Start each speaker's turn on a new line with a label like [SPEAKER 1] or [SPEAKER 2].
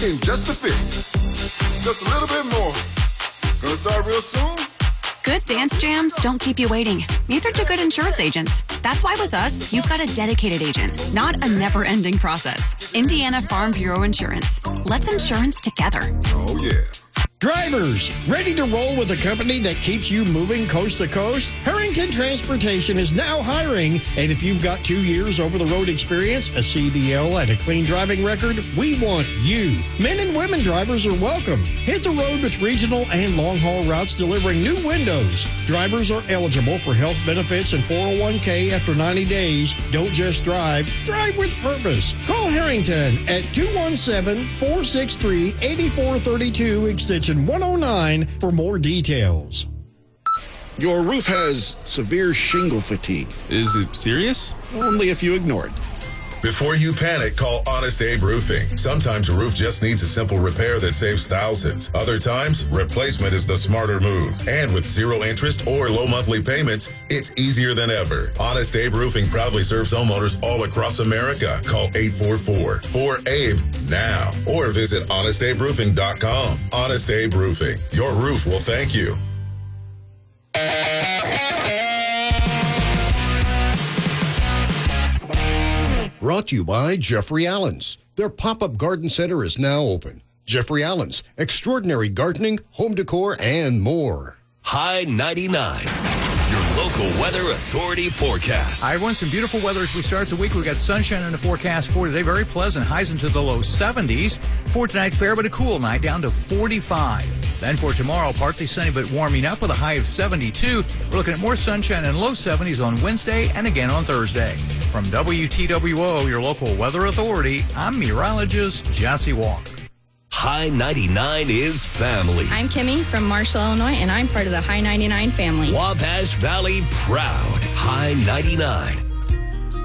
[SPEAKER 1] came just to fit. Just a little bit more. Gonna start real soon.
[SPEAKER 2] Good dance jams don't keep you waiting. Neither do good insurance agents. That's why with us, you've got a dedicated agent, not a never-ending process. Indiana Farm Bureau Insurance. Let's insurance together.
[SPEAKER 1] Oh, yeah.
[SPEAKER 3] Drivers, ready to roll with a company that keeps you moving coast to coast? Harrington Transportation is now hiring, and if you've got 2 years over-the-road experience, a CDL, and a clean driving record, we want you. Men and women drivers are welcome. Hit the road with regional and long-haul routes delivering new windows. Drivers are eligible for health benefits and 401k after 90 days. Don't just drive with purpose. Call Harrington at 217-463-8432, extension 109 for more details.
[SPEAKER 4] Your roof has severe shingle fatigue.
[SPEAKER 5] Is it serious?
[SPEAKER 4] Only if you ignore it.
[SPEAKER 6] Before you panic, call Honest Abe Roofing. Sometimes a roof just needs a simple repair that saves thousands. Other times, replacement is the smarter move. And with zero interest or low monthly payments, it's easier than ever. Honest Abe Roofing proudly serves homeowners all across America. Call 844-4ABE now or visit honestaberoofing.com. Honest Abe Roofing. Your roof will thank you.
[SPEAKER 7] Brought to you by Jeffrey Allen's. Their pop-up garden center is now open. Jeffrey Allen's, extraordinary gardening, home decor, and more.
[SPEAKER 8] High 99, your local weather authority forecast.
[SPEAKER 9] I want some beautiful weather as we start the week. We've got sunshine in the forecast for today. Very pleasant. Highs into the low 70s. For tonight, fair but a cool night, down to 45. Then for tomorrow, partly sunny but warming up with a high of 72. We're looking at more sunshine and low 70s on Wednesday and again on Thursday. From WTWO, your local weather authority, I'm meteorologist Jesse Walker.
[SPEAKER 8] High 99 is family.
[SPEAKER 10] I'm Kimmy from Marshall, Illinois, and I'm part of the High 99 family.
[SPEAKER 8] Wabash Valley proud. High 99.